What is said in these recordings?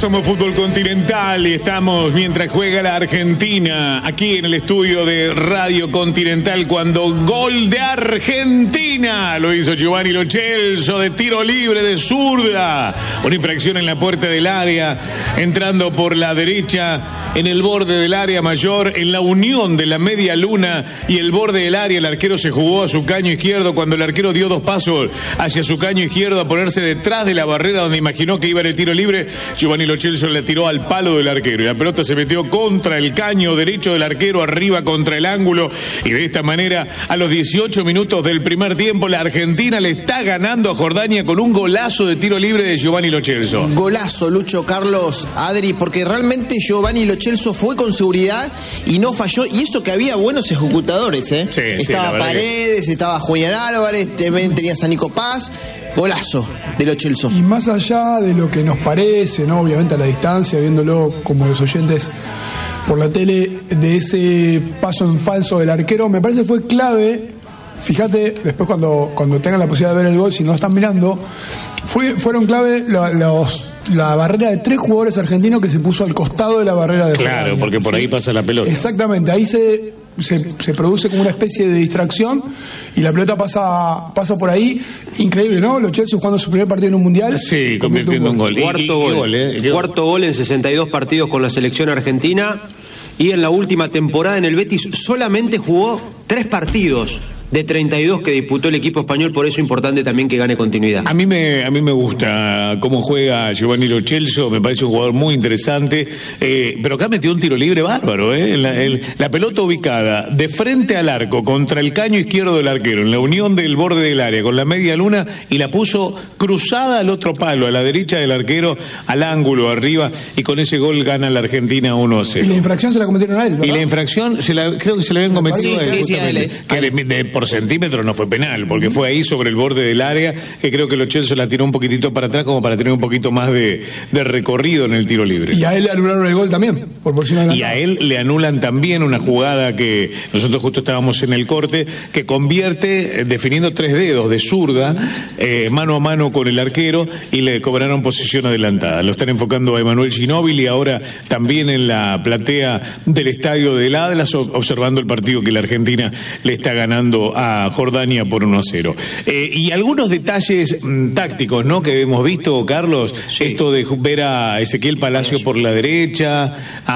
somos Fútbol Continental y estamos mientras juega la Argentina aquí en el estudio de Radio Continental cuando gol de Argentina lo hizo Giovanni Lo Celso de tiro libre de zurda, una infracción en la puerta del área, entrando por la derecha en el borde del área mayor, en la unión de la media luna y el borde del área. El arquero se jugó a su caño izquierdo cuando el arquero dio 2 pasos hacia su caño izquierdo a ponerse detrás de la barrera donde imaginó que iba en el tiro libre. Giovanni Lo Celso le tiró al palo del arquero y la pelota se metió contra el caño derecho del arquero, arriba contra el ángulo, y de esta manera a los 18 minutos del primer tiempo la Argentina le está ganando a Jordania con un golazo de tiro libre de Giovanni Lo Celso. Golazo, Lucho, Carlos, Adri, porque realmente Giovanni Lo Celso fue con seguridad y no falló, y eso que había buenos ejecutadores, ¿eh? Sí, estaba Paredes, estaba Julián Álvarez, también tenías a Nico Paz. Golazo de Lo Celso. Y más allá de lo que nos parece, ¿no? Obviamente a la distancia, viéndolo como los oyentes por la tele, de ese paso en falso del arquero, me parece que fue clave. Fíjate, después cuando tengan la posibilidad de ver el gol, si no están mirando, fueron clave la barrera de 3 jugadores argentinos que se puso al costado de la barrera de Claro, Jordania, porque por ahí pasa la pelota. Exactamente, ahí se produce como una especie de distracción y la pelota pasa por ahí. Increíble, ¿no? Lo Celso jugando su primer partido en un mundial. Sí, convirtiendo un gol. Cuarto gol en 62 partidos con la selección argentina, y en la última temporada en el Betis solamente jugó 3 partidos de 32 que disputó el equipo español, por eso es importante también que gane continuidad. A mí me gusta cómo juega Giovanni Lo Celso, me parece un jugador muy interesante, pero acá metió un tiro libre bárbaro, la pelota ubicada de frente al arco contra el caño izquierdo del arquero, en la unión del borde del área con la media luna, y la puso cruzada al otro palo, a la derecha del arquero, al ángulo arriba, y con ese gol gana la Argentina 1-0. Y la infracción se la cometieron a él, ¿verdad? Y la infracción creo que se la habían cometido Sí, a él. Que por centímetros no fue penal, porque fue ahí sobre el borde del área, que creo que Lo Celso la tiró un poquitito para atrás como para tener un poquito más de recorrido en el tiro libre. Y a él le anularon el gol también, por posición. Y a él le anulan también una jugada que nosotros justo estábamos en el corte, que convierte definiendo 3 dedos de zurda, mano a mano con el arquero, y le cobraron posición adelantada. Lo están enfocando a Emanuel Ginóbili ahora también en la platea del estadio del Atlas, observando el partido que la Argentina le está ganando a Jordania por 1-0. Y algunos detalles tácticos, ¿no?, que hemos visto, Carlos, sí. Esto de ver a Ezequiel Palacio por la derecha,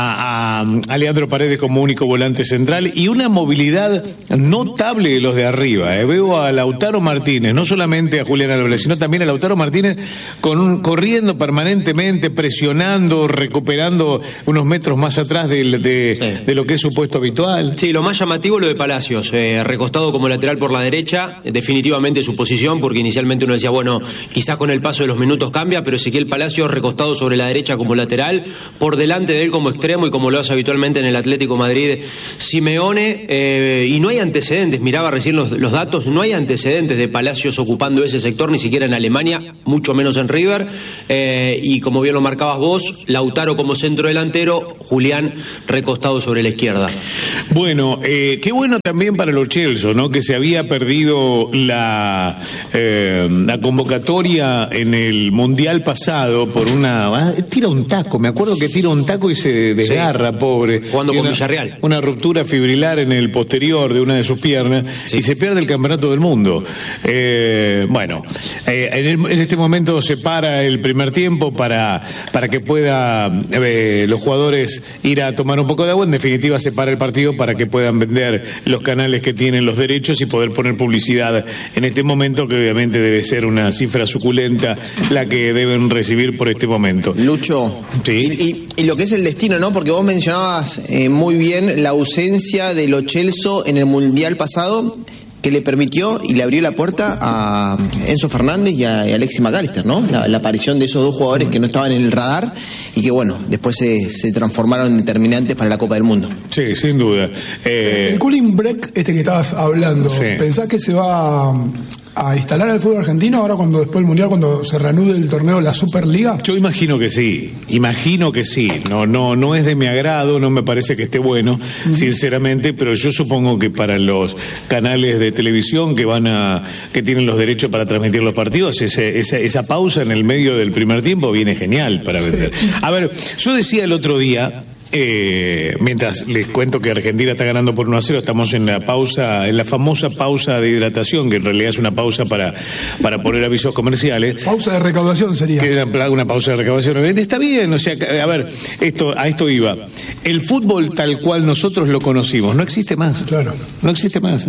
a Leandro Paredes como único volante central, y una movilidad notable de los de arriba. Veo a Lautaro Martínez, no solamente a Julián Álvarez, sino también a Lautaro Martínez corriendo permanentemente, presionando, recuperando unos metros más atrás de lo que es su puesto habitual. Sí, lo más llamativo lo de Palacios, recostado como lateral por la derecha, definitivamente su posición, porque inicialmente uno decía, bueno, quizás con el paso de los minutos cambia, pero Ezequiel Palacios recostado sobre la derecha como lateral, por delante de él como extremo, y como lo hace habitualmente en el Atlético Madrid Simeone, y no hay antecedentes, miraba recién los datos, no hay antecedentes de Palacios ocupando ese sector, ni siquiera en Alemania, mucho menos en River, y como bien lo marcabas vos, Lautaro como centro delantero, Julián recostado sobre la izquierda. Bueno, qué bueno también para Lo Celso, ¿no?, que se había perdido la convocatoria en el Mundial pasado por tira un taco, me acuerdo que tira un taco y se desgarra, pobre. Jugando con Villarreal. Una ruptura fibrilar en el posterior de una de sus piernas, y se pierde el campeonato del mundo. En este momento se para el primer tiempo para que pueda los jugadores ir a tomar un poco de agua. En definitiva, se para el partido para que puedan vender los canales que tienen los derechos y poder poner publicidad en este momento, que obviamente debe ser una cifra suculenta la que deben recibir por este momento. Lucho, sí. Y lo que es el destino, ¿no? Porque vos mencionabas muy bien la ausencia de Lo Celso en el Mundial pasado, que le permitió y le abrió la puerta a Enzo Fernández y a Alexis McAllister, ¿no? La aparición de esos 2 jugadores que no estaban en el radar y que, bueno, después se transformaron en determinantes para la Copa del Mundo. Sí, sin duda. El cooling break que estabas hablando, sí. ¿Pensás que se va a instalar el fútbol argentino ahora después del Mundial, cuando se reanude el torneo de la Superliga? Yo imagino que sí. No es de mi agrado, no me parece que esté bueno, sinceramente, pero yo supongo que para los canales de televisión que tienen los derechos para transmitir los partidos, esa pausa en el medio del primer tiempo viene genial para vender. A ver, yo decía el otro día, mientras les cuento que Argentina está ganando por 1-0, estamos en la famosa pausa de hidratación, que en realidad es una pausa para poner avisos comerciales. Pausa de recaudación sería. Que era una pausa de recaudación. Está bien, o sea, a ver, a esto iba. El fútbol tal cual nosotros lo conocimos no existe más. Claro. No existe más.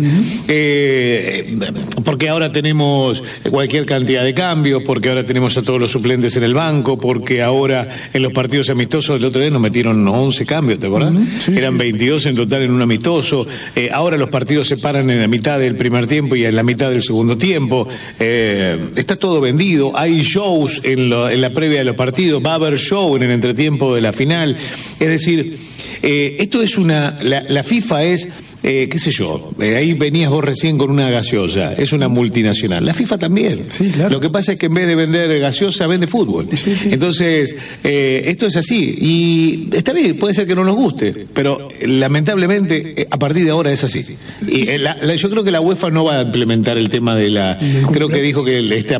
Porque ahora tenemos cualquier cantidad de cambios, porque ahora tenemos a todos los suplentes en el banco, porque ahora en los partidos amistosos el otro día nos metieron 11 cambios, ¿te acordás? Sí, eran 22 en total en un amistoso. Ahora los partidos se paran en la mitad del primer tiempo y en la mitad del segundo tiempo. Está todo vendido. Hay shows en la previa de los partidos. Va a haber show en el entretiempo de la final. Es decir, esto es la FIFA es... qué sé yo, ahí venías vos recién con una gaseosa, es una multinacional. La FIFA también. Sí, claro. Lo que pasa es que en vez de vender gaseosa, vende fútbol. Sí. Entonces, esto es así. Y está bien, puede ser que no nos guste, pero lamentablemente, a partir de ahora es así. Y yo creo que la UEFA no va a implementar el tema de creo que dijo que esta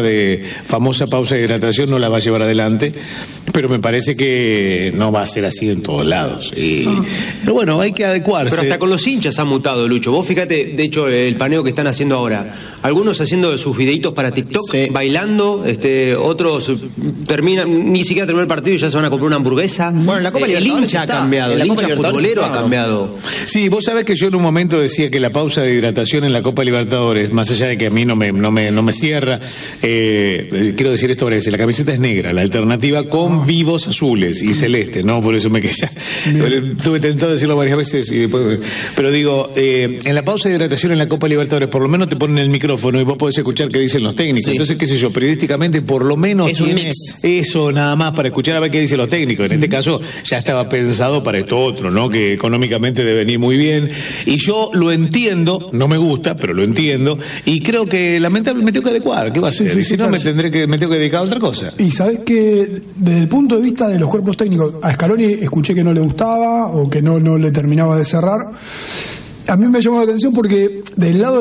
famosa pausa de hidratación no la va a llevar adelante, pero me parece que no va a ser así en todos lados. Pero bueno, hay que adecuarse. Pero hasta con los hinchas ha mutado, Lucho. Vos fíjate, de hecho, el paneo que están haciendo ahora. Algunos haciendo sus videitos para TikTok, bailando, otros ni siquiera terminó el partido y ya se van a comprar una hamburguesa. Bueno, la Copa el hincha ha cambiado, el hincha futbolero ha cambiado. Sí, vos sabés que yo en un momento decía que la pausa de hidratación en la Copa Libertadores, más allá de que a mí no me cierra, quiero decir esto ahora, la camiseta es negra, la alternativa con vivos azules y celeste, ¿no? Por eso me quedé. Tuve tentado decirlo varias veces y después... Pero digo, en la pausa de hidratación en la Copa Libertadores, por lo menos te ponen el micrófono y vos podés escuchar qué dicen los técnicos. Sí. Entonces, qué sé yo, periodísticamente por lo menos es un mix. Eso nada más para escuchar a ver qué dicen los técnicos. En este caso ya estaba pensado para esto otro, ¿no? Que económicamente debe venir muy bien. Y yo lo entiendo, no me gusta, pero lo entiendo. Y creo que lamentablemente me tengo que adecuar. ¿Qué va a hacer? Si no, me tengo que dedicar a otra cosa. Y sabés que desde el punto de vista de los cuerpos técnicos, a Scaloni escuché que no le gustaba o que no le terminaba de cerrar. A mí me llamó la atención porque del lado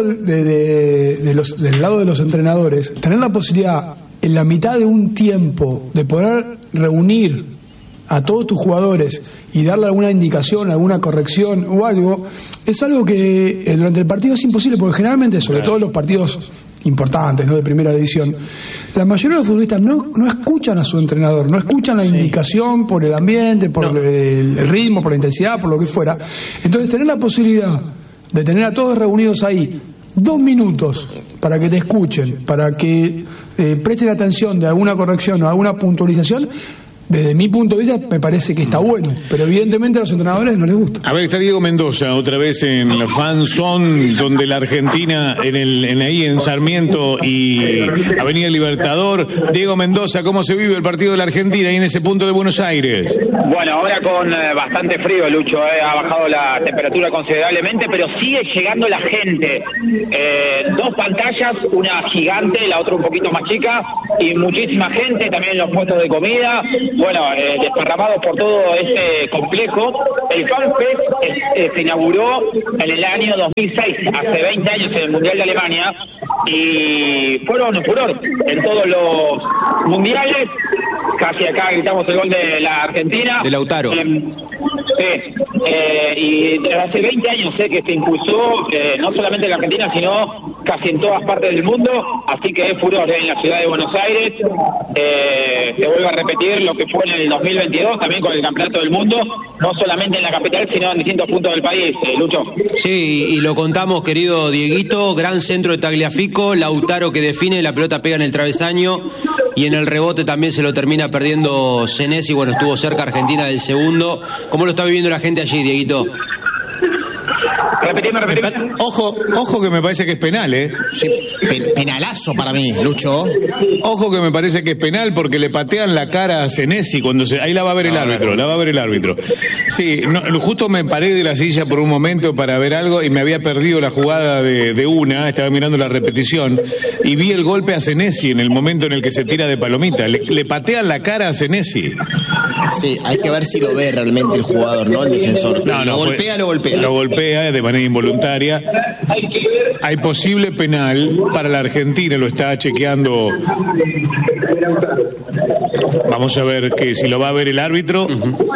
del lado de los entrenadores, tener la posibilidad en la mitad de un tiempo de poder reunir a todos tus jugadores y darle alguna indicación, alguna corrección o algo, es algo que durante el partido es imposible, porque generalmente, sobre todo los partidos importantes, ¿no?, de primera división, la mayoría de los futbolistas no escuchan a su entrenador, no escuchan la indicación por el ambiente, por el ritmo, por la intensidad, por lo que fuera. Entonces, tener la posibilidad de tener a todos reunidos ahí 2 minutos para que te escuchen, para que presten atención de alguna corrección o alguna puntualización, desde mi punto de vista me parece que está bueno, pero evidentemente a los entrenadores no les gusta. A ver, está Diego Mendoza otra vez en la Fan Zone, donde la Argentina ahí en Sarmiento y Avenida Libertador. Diego Mendoza, ¿cómo se vive el partido de la Argentina ahí en ese punto de Buenos Aires? Bueno, ahora con bastante frío, Lucho, ha bajado la temperatura considerablemente, pero sigue llegando la gente. 2 pantallas, una gigante, la otra un poquito más chica, y muchísima gente también en los puestos de comida. Bueno, desparramados por todo ese complejo. El FanFest se inauguró en el año 2006, hace 20 años, en el Mundial de Alemania, y fueron un furor en todos los mundiales. Casi acá gritamos el gol de la Argentina. De Lautaro. Y hace 20 años que se impulsó, no solamente en la Argentina, sino casi en todas partes del mundo, así que es furor en la ciudad de Buenos Aires. Se vuelve a repetir lo que fue en el 2022, también con el Campeonato del Mundo, no solamente en la capital, sino en distintos puntos del país, Lucho. Sí, y lo contamos, querido Dieguito, gran centro de Tagliafico, Lautaro que define, la pelota pega en el travesaño, y en el rebote también se lo termina perdiendo Senesi, bueno, estuvo cerca Argentina del segundo. ¿Cómo lo está viviendo la gente allí, Dieguito? Repetime. Ojo que me parece que es penal, ¿eh? Sí, penalazo para mí, Lucho. Ojo que me parece que es penal porque le patean la cara a Senesi cuando ahí la va a ver el árbitro, Sí, justo me paré de la silla por un momento para ver algo y me había perdido la jugada de una, estaba mirando la repetición y vi el golpe a Senesi en el momento en el que se tira de palomita. Le patean la cara a Senesi. Sí, hay que ver si lo ve realmente el jugador, ¿no? El defensor. No, lo golpea. Lo golpea de manera involuntaria. Hay posible penal para la Argentina, lo está chequeando. Vamos a ver que si lo va a ver el árbitro.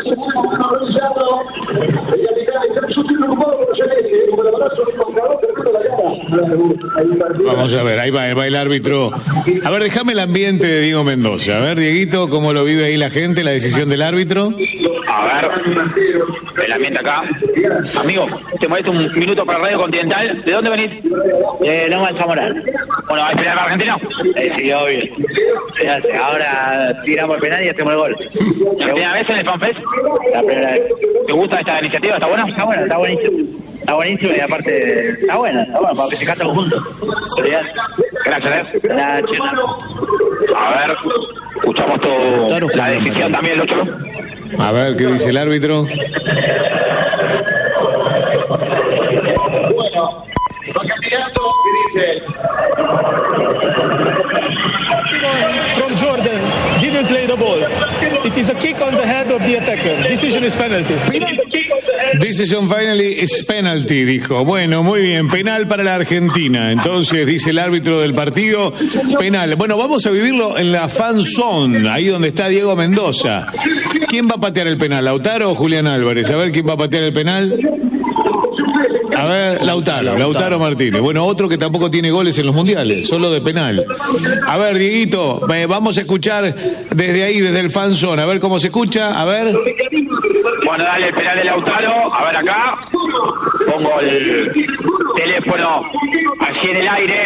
Vamos a ver, ahí va el árbitro. A ver, déjame el ambiente de Diego Mendoza. A ver, Dieguito, ¿cómo lo vive ahí la gente, la decisión del árbitro? A ver, el ambiente acá. Amigo, te molesto un minuto para Radio Continental. ¿De dónde venís? Loma de Zamora. Bueno, ¿hay penal para Argentina? Sí, obvio. Ahora tiramos el penal y hacemos el gol. ¿La primera vez en el FanFest? La primera vez. ¿Te gusta esta iniciativa? ¿Está buena? Está buenísimo. Está buenísimo y aparte está bueno para que se canten juntos. Gracias. Gracias. A ver, escuchamos todo. La decisión también, Lucho. A ver, ¿qué dice el árbitro? Bueno, va caminando y dice... From Jordan didn't play the ball. It is a kick on the head of the attacker. Decision is penalty. Decision finally is penalty, dijo. Bueno, muy bien, penal para la Argentina. Entonces, dice el árbitro del partido, penal. Bueno, vamos a vivirlo en la fan zone, ahí donde está Diego Mendoza. ¿Quién va a patear el penal, Lautaro o Julián Álvarez? A ver, ¿quién va a patear el penal? A ver, Lautaro Martínez. Bueno, otro que tampoco tiene goles en los mundiales, solo de penal. A ver, Dieguito, vamos a escuchar desde ahí, desde el fanzone, a ver cómo se escucha, a ver. Bueno, dale el penal de Lautaro, a ver acá. Pongo el teléfono allí en el aire.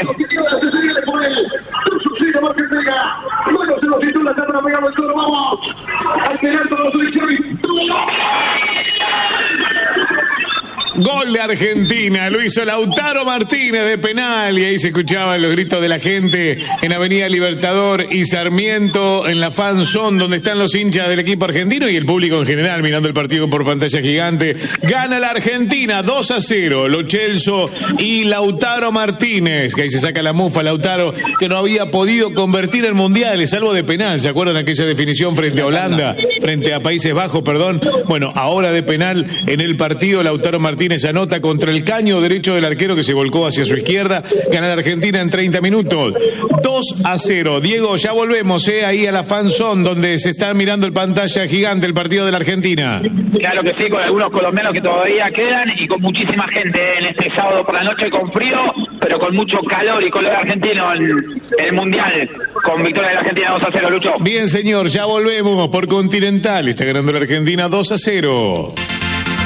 Gol de Argentina, lo hizo Lautaro Martínez de penal y ahí se escuchaban los gritos de la gente en Avenida Libertador y Sarmiento, en la fan zone donde están los hinchas del equipo argentino y el público en general mirando el partido por pantalla gigante. Gana la Argentina 2-0, Lo Celso y Lautaro Martínez, que ahí se saca la mufa Lautaro, que no había podido convertir en mundiales, salvo de penal. ¿Se acuerdan aquella definición frente a Holanda, frente a Países Bajos, perdón? Bueno, ahora de penal en el partido Lautaro Martínez anota contra el caño derecho del arquero que se volcó hacia su izquierda. Gana la Argentina en 30 minutos. 2-0. Diego, ya volvemos ahí a la fanzone donde se está mirando el pantalla gigante el partido de la Argentina. Claro que sí, con algunos colombianos que todavía quedan y con muchísima gente en este sábado por la noche con frío, pero con mucho calor y color argentino en el Mundial. Con victoria de la Argentina 2-0, Lucho. Bien, señor, ya volvemos por Continental. Está ganando la Argentina 2-0.